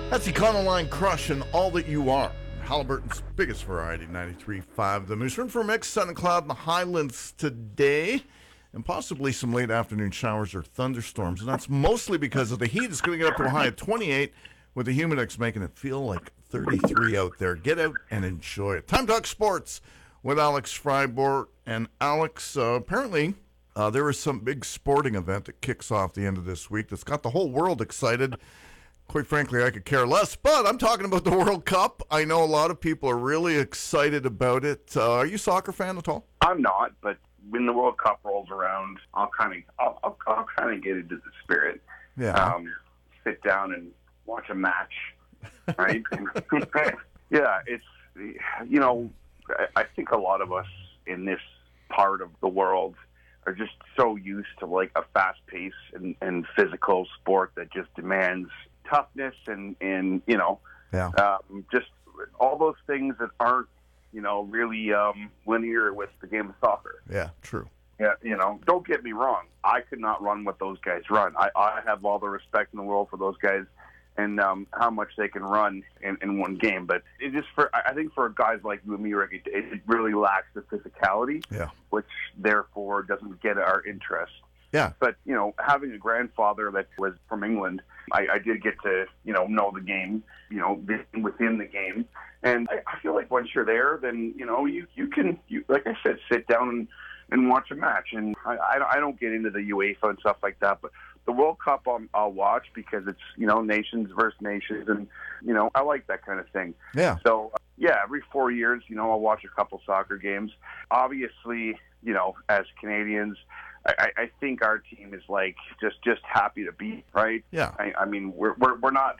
That's Econoline Crush and All That You Are. Halliburton's biggest variety, 93.5. The newsroom for mix, sun and cloud in the highlands today, and possibly some late afternoon showers or thunderstorms. And that's mostly because of the heat. It's going to get up to a high of 28, with the humidex making it feel like 33 out there. Get out and enjoy it. Time to talk sports with Alex Fribourg. And Alex, apparently there is some big sporting event that kicks off the end of this week that's got the whole world excited. Quite frankly, I could care less, but I'm talking about the World Cup. I know a lot of people are really excited about it. Are you a soccer fan at all? I'm not, but when the World Cup rolls around, I'll kind of get into the spirit. Yeah. Sit down and watch a match, right? Yeah, it's, you know, I think a lot of us in this part of the world are just so used to like a fast pace and physical sport that just demands toughness and you know, just all those things that aren't, you know, really linear with the game of soccer. Yeah, true. Yeah, you know, don't get me wrong. I could not run what those guys run. I have all the respect in the world for those guys and how much they can run in one game. But it just I think for guys like you and me, Rick, it really lacks the physicality, which therefore doesn't get our interest. Yeah. But, you know, having a grandfather that was from England, I did get to, you know the game, you know, within the game. And I feel like once you're there, then, you know, you can, like I said, sit down and watch a match. And I don't get into the UEFA and stuff like that, but the World Cup I'll watch because it's, you know, nations versus nations. And, you know, I like that kind of thing. Yeah. So, every 4 years, you know, I'll watch a couple soccer games. Obviously, you know, as Canadians, I think our team is like just happy to be, right? Yeah. I mean, we're not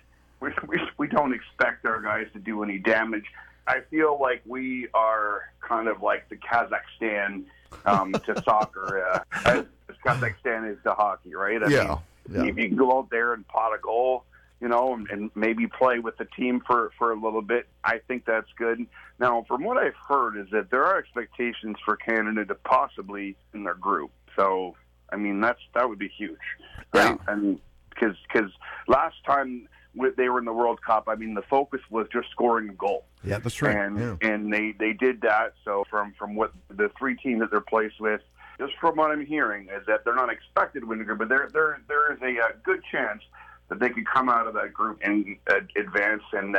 we don't expect our guys to do any damage. I feel like we are kind of like the Kazakhstan to soccer, as Kazakhstan is to hockey, right? I mean, if you can go out there and pot a goal, you know, and maybe play with the team for a little bit, I think that's good. Now, from what I've heard is that there are expectations for Canada to possibly in their group. So, I mean, that would be huge, right? Yeah. And because last time they were in the World Cup, I mean, the focus was just scoring a goal. Yeah, that's right. And they did that. So from what the three teams that they're placed with, just from what I'm hearing, is that they're not expected to win the group, but there is a good chance that they could come out of that group and advance. And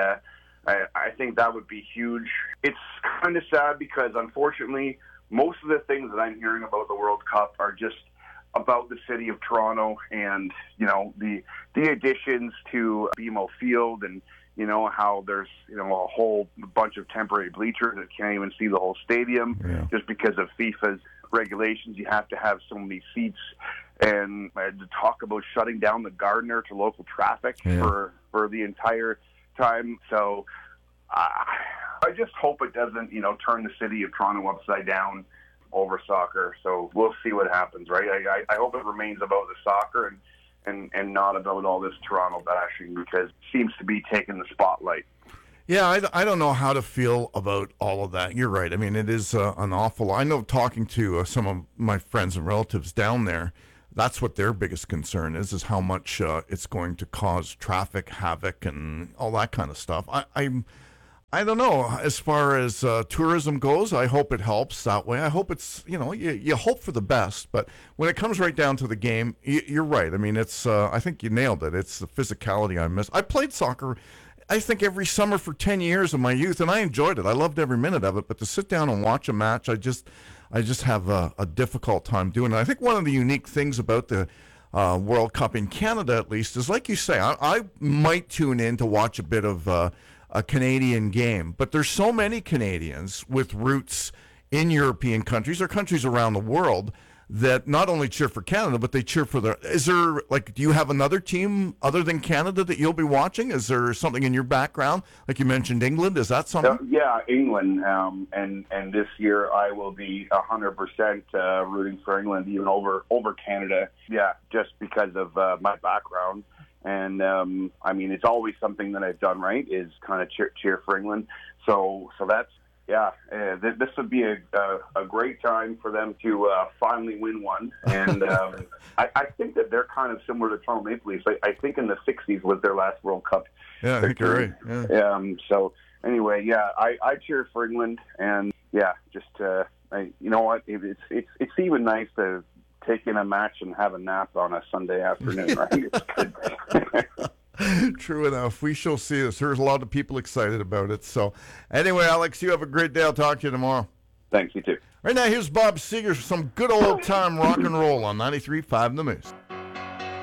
I think that would be huge. It's kind of sad because, unfortunately, most of the things that I'm hearing about the World Cup are just about the city of Toronto and, you know, the additions to BMO Field and, you know, how there's, you know, a whole bunch of temporary bleachers that can't even see the whole stadium just because of FIFA's regulations. You have to have so many seats. And to talk about shutting down the Gardiner to local traffic for the entire time. So I just hope it doesn't, you know, turn the city of Toronto upside down over soccer. So we'll see what happens, right? I hope it remains about the soccer and not about all this Toronto bashing because it seems to be taking the spotlight. Yeah, I don't know how to feel about all of that. You're right. I mean, it is an awful... I know talking to some of my friends and relatives down there, that's what their biggest concern is how much it's going to cause traffic havoc and all that kind of stuff. I don't know. As far as tourism goes, I hope it helps that way. I hope it's, you know, you hope for the best. But when it comes right down to the game, you're right. I mean, it's, I think you nailed it. It's the physicality I miss. I played soccer, I think, every summer for 10 years of my youth, and I enjoyed it. I loved every minute of it. But to sit down and watch a match, I just have a difficult time doing it. I think one of the unique things about the World Cup in Canada, at least, is like you say, I might tune in to watch a bit of a Canadian game, but there's so many Canadians with roots in European countries or countries around the world that not only cheer for Canada, but they cheer for is there, like, do you have another team other than Canada that you'll be watching? Is there something in your background? Like you mentioned England, is that something? Yeah, England, and this year I will be 100% rooting for England, even over Canada. Yeah, just because of my background. And, I mean, it's always something that I've done, right, is kind of cheer for England. So that's, Yeah, this would be a great time for them to finally win one. And I think that they're kind of similar to Toronto Maple Leafs. I think in the 60s was their last World Cup. Yeah, I think you're right. Yeah. So anyway, yeah, I cheer for England. And, yeah, just, you know what, it's even nice to take in a match and have a nap on a Sunday afternoon, right? It's good. True enough. We shall see this. There's a lot of people excited about it. So anyway, Alex, you have a great day. I'll talk to you tomorrow. Thanks, you too. Right now, here's Bob Seger for some good old-time rock and roll on 93.5 The Moose.